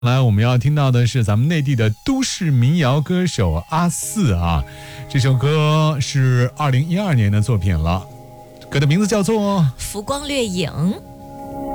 来，我们要听到的是咱们内地的都市民谣歌手阿四啊，这首歌是2012年的作品了，歌的名字叫做《 浮光掠影》。